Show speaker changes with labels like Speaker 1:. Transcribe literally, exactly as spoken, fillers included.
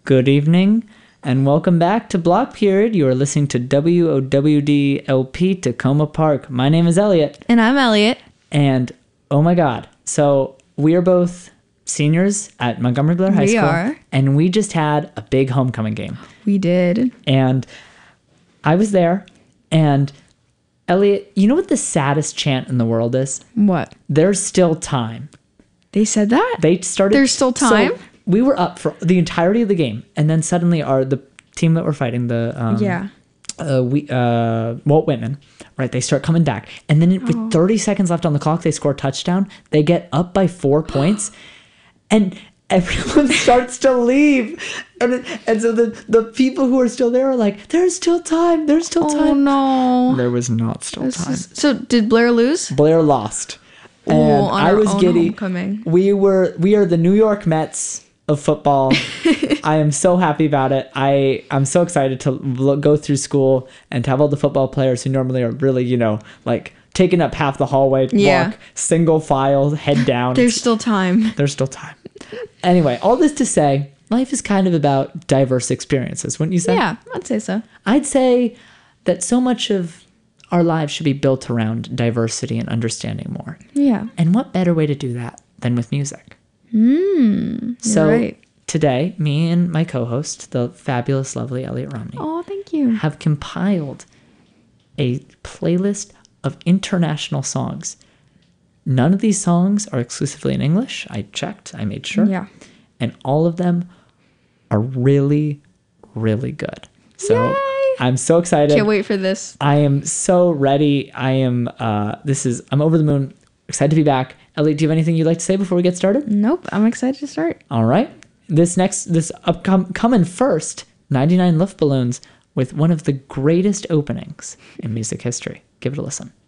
Speaker 1: Good evening, and welcome back to Block Period. You are listening to W O W D L P Tacoma Park. My name is Elliot.
Speaker 2: And I'm Elliot.
Speaker 1: And, oh my God, so we are both seniors at Montgomery Blair High
Speaker 2: we
Speaker 1: School.
Speaker 2: We are.
Speaker 1: And we just had a big homecoming game.
Speaker 2: We did.
Speaker 1: And I was there, and Elliot, you know what the saddest chant in the world is?
Speaker 2: What?
Speaker 1: There's still time.
Speaker 2: They said that?
Speaker 1: They started.
Speaker 2: There's still time?
Speaker 1: So we were up for the entirety of the game, and then suddenly our the team that we're fighting, the um,
Speaker 2: yeah,
Speaker 1: uh, we uh, Walt Whitman, right? They start coming back, and then with oh. thirty seconds left on the clock, they score a touchdown. They get up by four points, and everyone starts to leave, and and so the the people who are still there are like, "There's still time. There's still
Speaker 2: oh,
Speaker 1: time."
Speaker 2: Oh no,
Speaker 1: there was not still
Speaker 2: this
Speaker 1: time.
Speaker 2: Is, so did Blair lose?
Speaker 1: Blair lost.
Speaker 2: Ooh,
Speaker 1: and
Speaker 2: on
Speaker 1: I
Speaker 2: our
Speaker 1: was
Speaker 2: own
Speaker 1: giddy.
Speaker 2: Homecoming.
Speaker 1: We were we are the New York Mets of football. I am so happy about it. I I'm so excited to look, go through school and to have all the football players who normally are really, you know, like taking up half the hallway,
Speaker 2: yeah.
Speaker 1: walk single file, head down.
Speaker 2: There's still time.
Speaker 1: There's still time. Anyway, all this to say, life is kind of about diverse experiences, wouldn't you say?
Speaker 2: Yeah, I'd say so.
Speaker 1: I'd say that so much of our lives should be built around diversity and understanding more.
Speaker 2: Yeah.
Speaker 1: And what better way to do that than with music?
Speaker 2: Mm,
Speaker 1: so
Speaker 2: right.
Speaker 1: Today, me and my co-host, the fabulous, lovely Elliot Romney,
Speaker 2: oh, thank you,
Speaker 1: have compiled a playlist of international songs. None of these songs are exclusively in English. I checked. I made sure.
Speaker 2: Yeah.
Speaker 1: And all of them are really, really good. So
Speaker 2: Yay!
Speaker 1: I'm so excited.
Speaker 2: Can't wait for this.
Speaker 1: I am so ready. I am, uh, this is, I'm over the moon. Excited to be back. Elliot, do you have anything you'd like to say before we get started?
Speaker 2: Nope. I'm excited to start.
Speaker 1: All right. This next, this upcoming, coming first, ninety-nine Luftballons with one of the greatest openings in music history. Give it a listen.